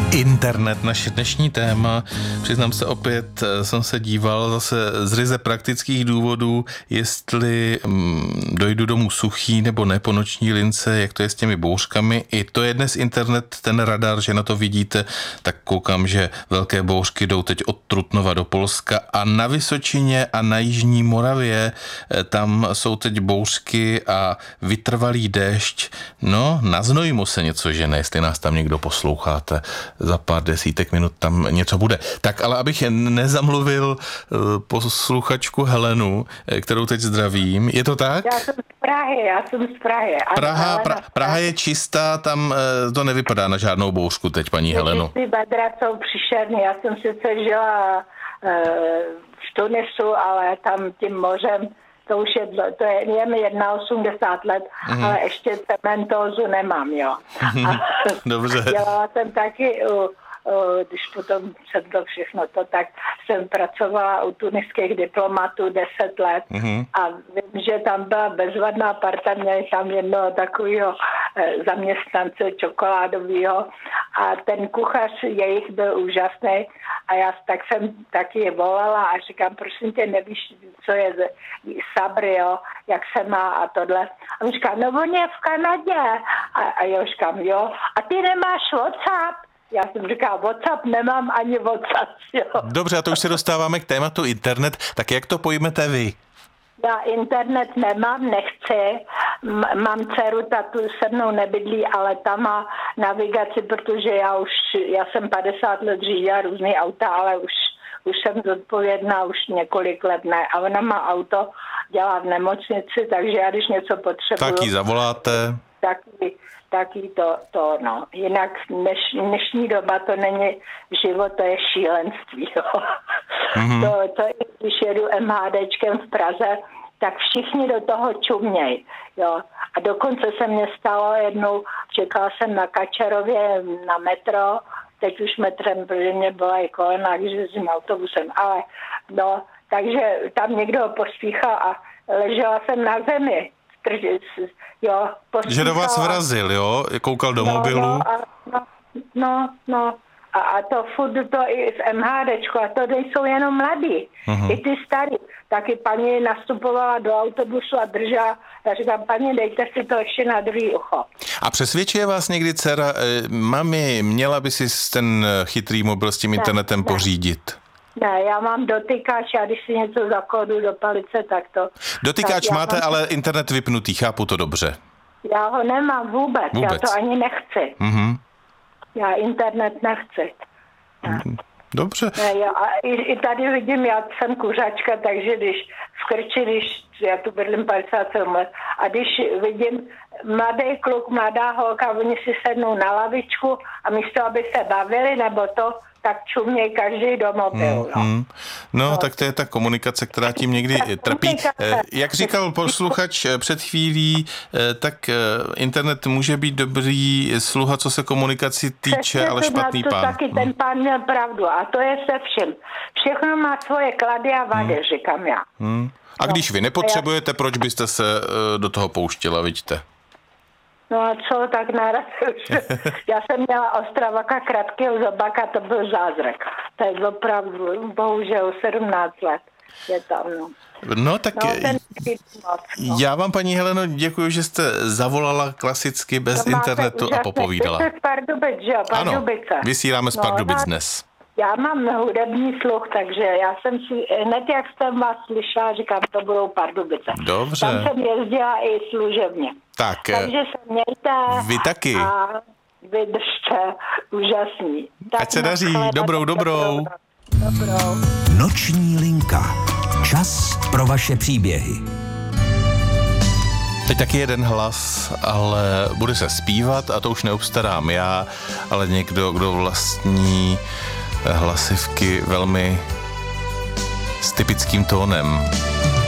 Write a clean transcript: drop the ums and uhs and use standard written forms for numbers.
Internet, naše dnešní téma. Přiznám se, opět jsem se díval zase z ryze praktických důvodů, jestli dojdu domů suchý nebo ne po noční lince, jak to je s těmi bouřkami. I to je dnes internet, ten radar, že na to vidíte, tak koukám, že velké bouřky jdou teď od Trutnova do Polska a na Vysočině a na jižní Moravě tam jsou teď bouřky a vytrvalý déšť. No, na Znojmu se něco žene, jestli nás tam někdo posloucháte. Za pár desítek minut tam něco bude. Tak ale abych nezamluvil posluchačku Helenu, kterou teď zdravím. Je to tak? Já jsem z Prahy. Praha je čistá, tam to nevypadá na žádnou bouřku teď, paní Heleno. Ty Badra jsou příšerný. Já jsem sice žila v Tunisu, ale tam tím mořem, to je mi 81 let, ale ještě cementózu nemám, jo. Dobře. Dělala jsem taky, když potom jsem to všechno tak jsem pracovala u tuniských diplomatů 10 let a vím, že tam byla bezvadná parta, měli tam jednoho takového zaměstnance čokoládového a ten kuchař jejich byl úžasný a já tak jsem taky volala a říkám, prosím tě, nevíš, co je sabry, jo, jak se má a tohle. A on říká, no on je v Kanadě. A já říkám, jo, a ty nemáš WhatsApp? Já jsem říkala, WhatsApp nemám ani WhatsApp, jo. Dobře, a to už se dostáváme k tématu internet, tak jak to pojmete vy? Já internet nemám, nechci. Mám dceru, ta tu se mnou nebydlí, ale ta má navigaci, protože já jsem 50 let řídila různý auta, ale už jsem zodpovědná, už několik let ne. A ona má auto, dělá v nemocnici, takže já když něco potřebuju... Tak jí zavoláte. Taky to, no. Jinak dnešní doba to není život, to je šílenství, jo. To je, když jedu MHDčkem v Praze, tak všichni do toho čumějí, jo. A dokonce se mně stalo jednou, čekala jsem na Kačerově na metro, teď už metrem, protože mě byla i kolena, když jezdím autobusem, ale no, takže tam někdo pospíchal a ležela jsem na zemi. Jo, že do vás vrazil, jo? Koukal do mobilu. No. A to furt to i v MHDčku, a to jsou jenom mladí. I ty starý. Taky paní nastupovala do autobusu a držela. Já říkám, paní, dejte si to ještě na druhý ucho. A přesvědčuje vás někdy dcera, mami, měla by si ten chytrý mobil s tím internetem pořídit? Ne, já mám dotykač a když si něco zakódu do palice, tak to... Dotykač tak máte, ale internet vypnutý, chápu to dobře. Já ho nemám vůbec. Já to ani nechci. Já internet nechci. Dobře. Ne, a i tady vidím, já jsem kuřačka, takže když v Krči, já tu bydlím 57 let, a když vidím mladý kluk, mladá holka, oni si sednou na lavičku a místo, aby se bavili, nebo to, tak čuměj každý do mobilu. No, tak to je ta komunikace, která tím někdy trpí. Jak říkal posluchač před chvílí, tak internet může být dobrý sluha, co se komunikaci týče, ale špatný pán. Taky ten pán měl pravdu a to je se vším. Všechno má svoje klady a vady, říkám já. A když vy nepotřebujete, proč byste se do toho pouštěla, vidíte? No a co, tak naraz už. Já jsem měla Ostravaka kratkého zobaka, to byl zázrak. To je opravdu, bohužel 17 let je tam, no. No tak já vám, paní Heleno, děkuji, že jste zavolala klasicky bez internetu a popovídala. Vy jste z Pardubic, že jo? Pardubice. Ano, vysíláme z Pardubic dnes. Já mám hudební sluch, takže já jsem si, hned jak jsem vás slyšela, říkám, to budou Pardubice. Dobře. Tam jsem jezdila i služebně. Takže se mějte. Vy taky. A vydržte, úžasný. Tak ať se daří, dobrou. Noční linka. Čas pro vaše příběhy. Teď taky jeden hlas, ale bude se zpívat a to už neobstarám já, ale někdo, kdo vlastní hlasivky velmi s typickým tónem.